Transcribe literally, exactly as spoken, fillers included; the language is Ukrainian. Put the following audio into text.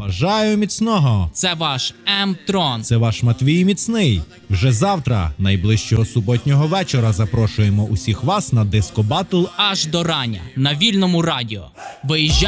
Бажаю міцного! Це ваш М-Трон. Це ваш Матвій Міцний. Вже завтра, найближчого суботнього вечора, запрошуємо усіх вас на диско-батл Аж до рання на Вільному радіо. Виїжджайте.